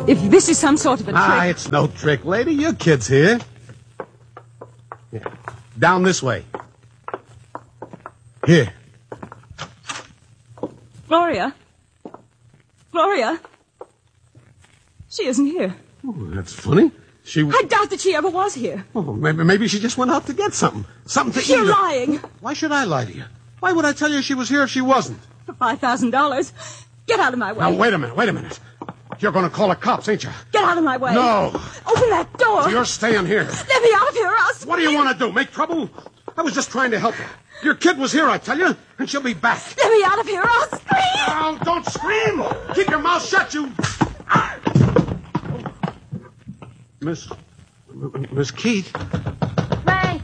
If this is some sort of a trick... it's no trick, lady. Your kid's here. Yeah. Down this way. Here. Gloria? She isn't here. Oh, that's funny. I doubt that she ever was here. Oh, maybe she just went out to get something. Something to eat. You're lying. Why should I lie to you? Why would I tell you she was here if she wasn't? For $5,000. Get out of my way. Now, wait a minute. You're going to call the cops, ain't you? Get out of my way. No. Open that door. You're staying here. Let me out of here, or else... What do you want to do, make trouble? I was just trying to help you. Your kid was here, I tell you, and she'll be back. Let me out of here, or I'll scream. Oh, don't scream. Keep your mouth shut, you... Miss Keith. Frank!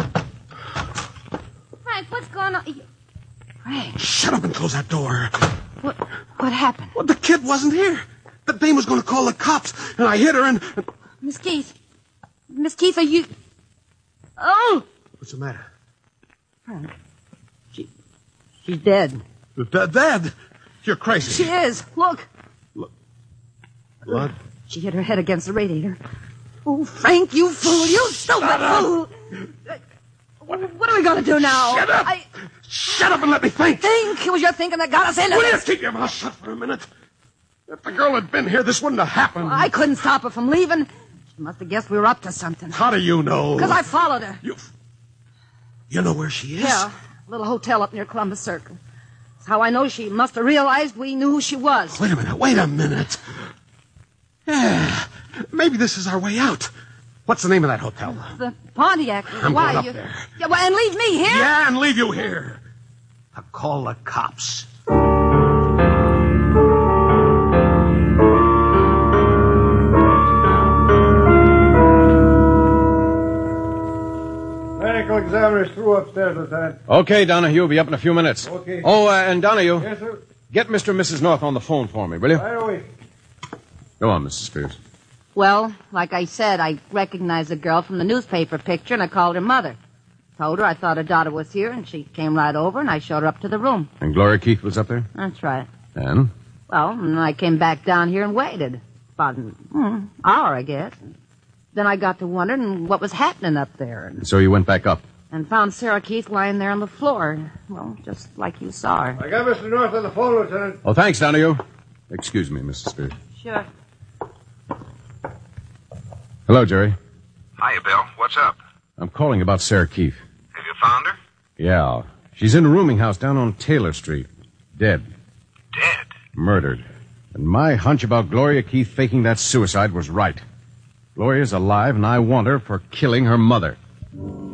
Frank, what's going on? Frank. Shut up and close that door. What happened? Well, the kid wasn't here. The dame was going to call the cops, and I hit her and... Miss Keith, are you... Oh! What's the matter? Frank, she's dead. Dead? You're crazy. She is. Look. What? She hit her head against the radiator. Oh, Frank, you fool. You stupid fool. What are we going to do now? Shut up. Shut up and let me think. Think? It was your thinking that got us into Will you this. keep your mouth shut for a minute? If the girl had been here, this wouldn't have happened. I couldn't stop her from leaving. She must have guessed we were up to something. How do you know? Because I followed her. You know where she is? Yeah, a little hotel up near Columbus Circle. That's how I know she must have realized we knew who she was. Wait a minute. Yeah, maybe this is our way out. What's the name of that hotel? The Pontiac. I'm Why, going up there. Yeah, well, and leave me here? Yeah, and leave you here. To call the cops. Medical examiner's through upstairs, Lieutenant. Okay, Donahue, will be up in a few minutes. Okay. Oh, and Donahue. Yes, sir. Get Mr. and Mrs. North on the phone for me, will you? Right away. Go on, Mrs. Spears. Well, like I said, I recognized the girl from the newspaper picture, and I called her mother. Told her I thought her daughter was here, and she came right over, and I showed her up to the room. And Gloria Keith was up there? That's right. And? Well, and I came back down here and waited. About an hour, I guess. Then I got to wondering what was happening up there. And so you went back up? And found Sarah Keith lying there on the floor. Well, just like you saw her. I got Mr. North on the phone, Lieutenant. Oh, thanks, Donahue. Excuse me, Mrs. Spears. Sure. Hello, Jerry. Hiya, Bill. What's up? I'm calling about Sarah Keith. Have you found her? Yeah. She's in a rooming house down on Taylor Street. Dead. Dead? Murdered. And my hunch about Gloria Keith faking that suicide was right. Gloria's alive, and I want her for killing her mother.